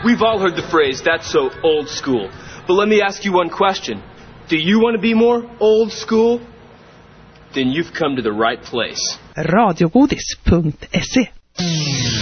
We've all heard the phrase, that's so old school. But let me ask you one question. Do you want to be more old school? Then you've come to the right place. Radiogodis.se